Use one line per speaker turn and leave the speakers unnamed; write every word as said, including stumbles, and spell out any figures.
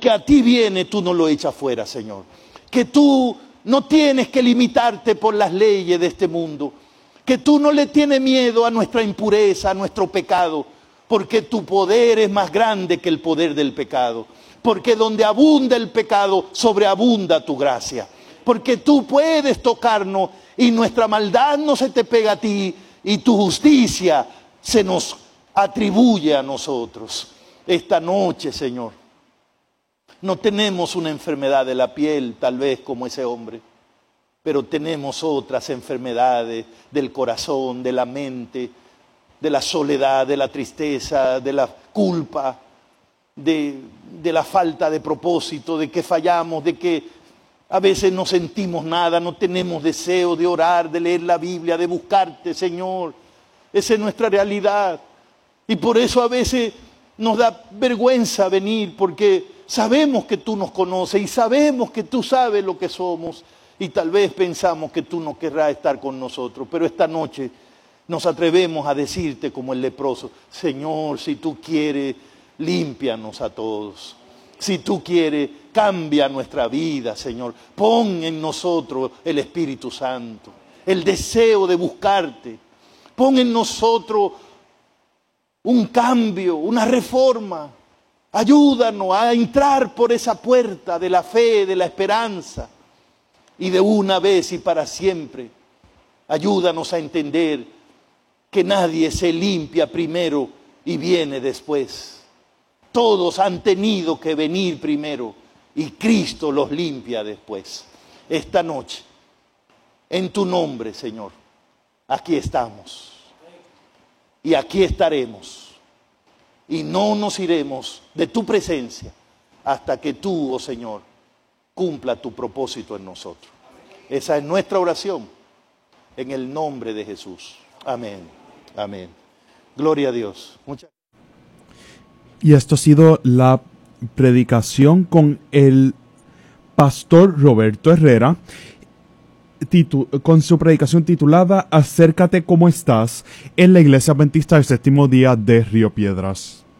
que a ti viene, tú no lo echas fuera, Señor. Que tú no tienes que limitarte por las leyes de este mundo. Que tú no le tienes miedo a nuestra impureza, a nuestro pecado. Porque tu poder es más grande que el poder del pecado. Porque donde abunda el pecado, sobreabunda tu gracia. Porque tú puedes tocarnos y nuestra maldad no se te pega a ti y tu justicia se nos atribuye a nosotros. Esta noche, Señor, no tenemos una enfermedad de la piel, tal vez como ese hombre, pero tenemos otras enfermedades del corazón, de la mente, de la soledad, de la tristeza, de la culpa, de, de la falta de propósito, de que fallamos, de que a veces no sentimos nada, no tenemos deseo de orar, de leer la Biblia, de buscarte, Señor. Esa es nuestra realidad. Y por eso a veces nos da vergüenza venir, porque sabemos que tú nos conoces y sabemos que tú sabes lo que somos. Y tal vez pensamos que tú no querrás estar con nosotros, pero esta noche nos atrevemos a decirte como el leproso: Señor, si tú quieres, límpianos a todos. Si tú quieres, cambia nuestra vida, Señor. Pon en nosotros el Espíritu Santo, el deseo de buscarte. Pon en nosotros un cambio, una reforma. Ayúdanos a entrar por esa puerta de la fe, de la esperanza. Y de una vez y para siempre, ayúdanos a entender que nadie se limpia primero y viene después. Todos han tenido que venir primero y Cristo los limpia después. Esta noche, en tu nombre, Señor, aquí estamos. Y aquí estaremos. Y no nos iremos de tu presencia hasta que tú, oh Señor, cumpla tu propósito en nosotros. Esa es nuestra oración, en el nombre de Jesús. Amén. Amén. Gloria a Dios. Muchas
Y esto ha sido la predicación con el pastor Roberto Herrera, titu- con su predicación titulada Acércate como estás, en la Iglesia Adventista del Séptimo Día de Río Piedras.